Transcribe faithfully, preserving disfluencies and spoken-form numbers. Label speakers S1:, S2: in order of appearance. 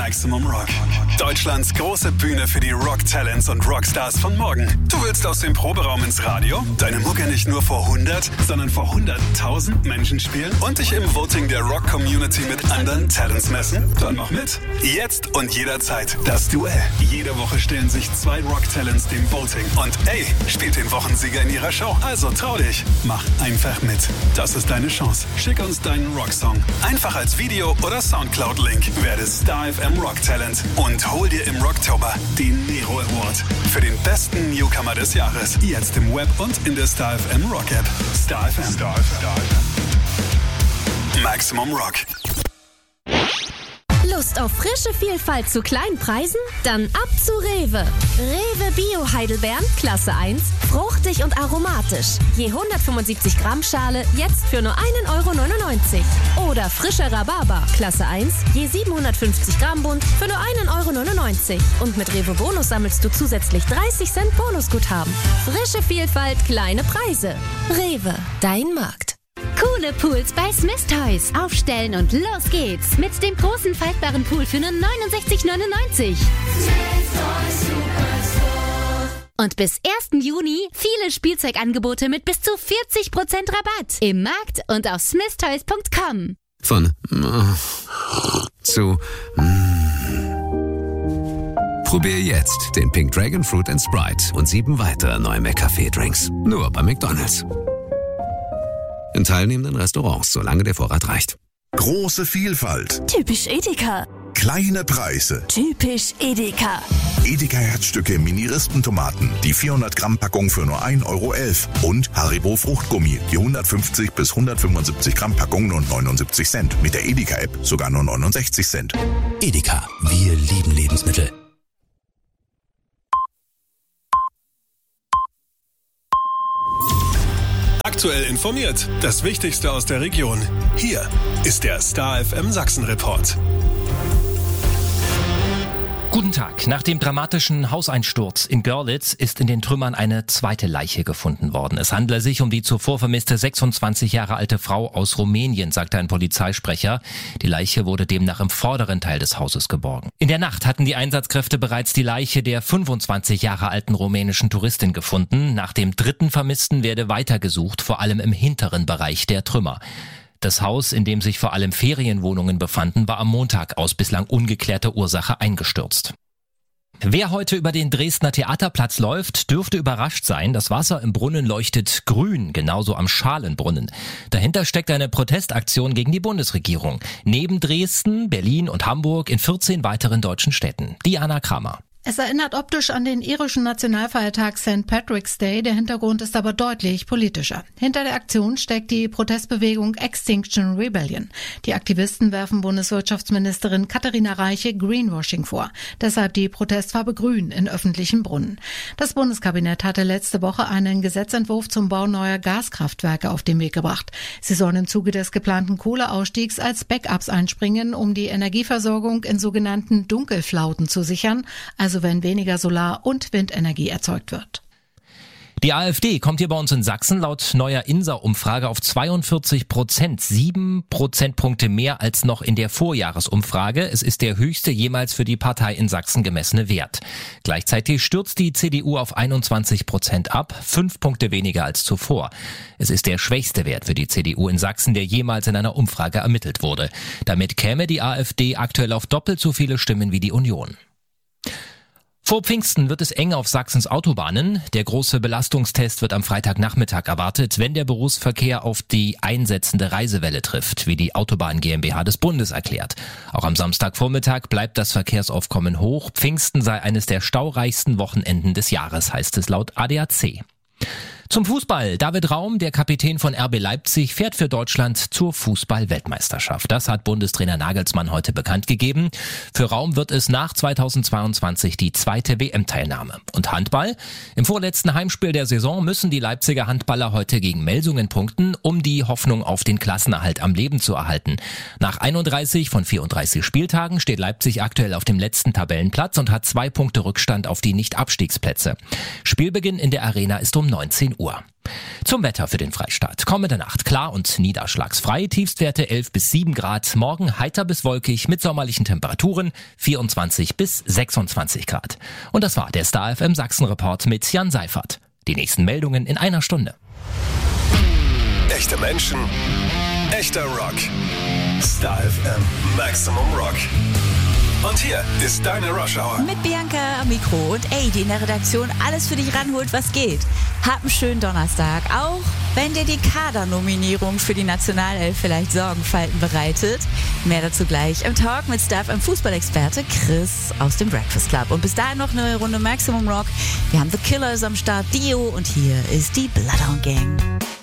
S1: Maximum Rock. Deutschlands große Bühne für die Rock-Talents und Rockstars von morgen. Du willst aus dem Proberaum ins Radio, deine Mucke nicht nur vor hundert, sondern vor hunderttausend Menschen spielen und dich im Voting der Rock-Community mit anderen Talents messen? Dann mach mit. Jetzt und jederzeit das Duell. Jede Woche stellen sich zwei Rock-Talents dem Voting. Und ey, spielt den Wochensieger in ihrer Show. Also trau dich. Mach einfach mit. Das ist deine Chance. Schick uns deinen Rocksong. Einfach als Video oder Soundcloud-Link. Werde Star F M Rock Talent und hol dir im Rocktober den Nero Award für den besten Newcomer des Jahres. Jetzt im Web und in der Star F M Rock App. Star F M. Star F M. Maximum Rock.
S2: Lust auf frische Vielfalt zu kleinen Preisen? Dann ab zu Rewe. Rewe Bio Heidelbeeren, Klasse eins, fruchtig und aromatisch. Je hundertfünfundsiebzig Gramm Schale, jetzt für nur einen Euro neunundneunzig. Oder frischer Rhabarber, Klasse eins, je siebenhundertfünfzig Gramm Bund, für nur einen Euro neunundneunzig. Und mit Rewe Bonus sammelst du zusätzlich dreißig Cent Bonusguthaben. Frische Vielfalt, kleine Preise. Rewe, dein Markt.
S3: Coole Pools bei Smith Toys. Aufstellen und los geht's. Mit dem großen faltbaren Pool für nur neunundsechzig neunundneunzig. Und bis ersten Juni viele Spielzeugangebote mit bis zu vierzig Prozent Rabatt. Im Markt und auf smith toys punkt com.
S4: Von äh, zu äh. Probier jetzt den Pink Dragon Fruit and Sprite und sieben weitere neue McCafé-Drinks. Nur bei McDonald's. In teilnehmenden Restaurants, solange der Vorrat reicht.
S5: Große Vielfalt.
S6: Typisch Edeka.
S5: Kleine Preise.
S6: Typisch Edeka.
S5: Edeka Herzstücke Mini-Rispentomaten. Die vierhundert Gramm Packung für nur ein Euro elf. Und Haribo Fruchtgummi. Die hundertfünfzig bis hundertfünfundsiebzig Gramm Packung nur neunundsiebzig Cent. Mit der Edeka-App sogar nur neunundsechzig Cent.
S7: Edeka. Wir lieben Lebensmittel.
S1: Aktuell informiert. Das Wichtigste aus der Region. Hier ist der Star F M Sachsen Report.
S8: Guten Tag. Nach dem dramatischen Hauseinsturz in Görlitz ist in den Trümmern eine zweite Leiche gefunden worden. Es handele sich um die zuvor vermisste sechsundzwanzig Jahre alte Frau aus Rumänien, sagte ein Polizeisprecher. Die Leiche wurde demnach im vorderen Teil des Hauses geborgen. In der Nacht hatten die Einsatzkräfte bereits die Leiche der fünfundzwanzig Jahre alten rumänischen Touristin gefunden. Nach dem dritten Vermissten werde weitergesucht, vor allem im hinteren Bereich der Trümmer. Das Haus, in dem sich vor allem Ferienwohnungen befanden, war am Montag aus bislang ungeklärter Ursache eingestürzt. Wer heute über den Dresdner Theaterplatz läuft, dürfte überrascht sein. Das Wasser im Brunnen leuchtet grün, genauso am Schalenbrunnen. Dahinter steckt eine Protestaktion gegen die Bundesregierung. Neben Dresden, Berlin und Hamburg in vierzehn weiteren deutschen Städten. Diana Kramer.
S9: Es erinnert optisch an den irischen Nationalfeiertag Sankt Patrick's Day, der Hintergrund ist aber deutlich politischer. Hinter der Aktion steckt die Protestbewegung Extinction Rebellion. Die Aktivisten werfen Bundeswirtschaftsministerin Katharina Reiche Greenwashing vor, deshalb die Protestfarbe Grün in öffentlichen Brunnen. Das Bundeskabinett hatte letzte Woche einen Gesetzentwurf zum Bau neuer Gaskraftwerke auf den Weg gebracht. Sie sollen im Zuge des geplanten Kohleausstiegs als Backups einspringen, um die Energieversorgung in sogenannten Dunkelflauten zu sichern, also Also wenn weniger Solar- und Windenergie erzeugt wird.
S8: Die AfD kommt hier bei uns in Sachsen laut neuer INSA-Umfrage auf zweiundvierzig Prozent, sieben Prozentpunkte mehr als noch in der Vorjahresumfrage. Es ist der höchste jemals für die Partei in Sachsen gemessene Wert. Gleichzeitig stürzt die C D U auf einundzwanzig Prozent ab, fünf Punkte weniger als zuvor. Es ist der schwächste Wert für die C D U in Sachsen, der jemals in einer Umfrage ermittelt wurde. Damit käme die AfD aktuell auf doppelt so viele Stimmen wie die Union. Vor Pfingsten wird es eng auf Sachsens Autobahnen. Der große Belastungstest wird am Freitagnachmittag erwartet, wenn der Berufsverkehr auf die einsetzende Reisewelle trifft, wie die Autobahn GmbH des Bundes erklärt. Auch am Samstagvormittag bleibt das Verkehrsaufkommen hoch. Pfingsten sei eines der staureichsten Wochenenden des Jahres, heißt es laut A D A C. Zum Fußball. David Raum, der Kapitän von R B Leipzig, fährt für Deutschland zur Fußball-Weltmeisterschaft. Das hat Bundestrainer Nagelsmann heute bekannt gegeben. Für Raum wird es nach zweitausendzweiundzwanzig die zweite W M-Teilnahme. Und Handball? Im vorletzten Heimspiel der Saison müssen die Leipziger Handballer heute gegen Melsungen punkten, um die Hoffnung auf den Klassenerhalt am Leben zu erhalten. Nach einunddreißig von vierunddreißig Spieltagen steht Leipzig aktuell auf dem letzten Tabellenplatz und hat zwei Punkte Rückstand auf die Nicht-Abstiegsplätze. Spielbeginn in der Arena ist um neunzehn Uhr. Uhr. Zum Wetter für den Freistaat. Kommende Nacht klar und niederschlagsfrei, Tiefstwerte elf bis sieben Grad. Morgen heiter bis wolkig mit sommerlichen Temperaturen vierundzwanzig bis sechsundzwanzig Grad. Und das war der Star F M Sachsen-Report mit Jan Seifert. Die nächsten Meldungen in einer Stunde.
S1: Echte Menschen, echter Rock. Star F M Maximum Rock. Und hier ist deine Rush Hour.
S10: Mit Bianca am Mikro und ey, die in der Redaktion alles für dich ranholt, was geht. Hab einen schönen Donnerstag, auch wenn dir die Kadernominierung für die Nationalelf vielleicht Sorgenfalten bereitet. Mehr dazu gleich im Talk mit Star F M Fußballexperte Chris aus dem Breakfast Club. Und bis dahin noch eine Runde Maximum Rock. Wir haben The Killers am Start, Dio, und hier ist die Bloodhound Gang.